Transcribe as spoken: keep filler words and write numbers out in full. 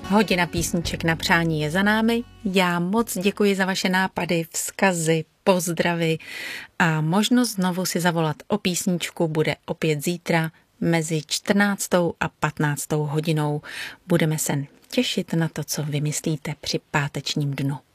Hodina písniček na přání je za námi. Já moc děkuji za vaše nápady, vzkazy, pozdravy a možnost znovu si zavolat o písničku bude opět zítra mezi čtrnáctou a patnáctou hodinou. Budeme se těšit na to, co vymyslíte při pátečním dnu.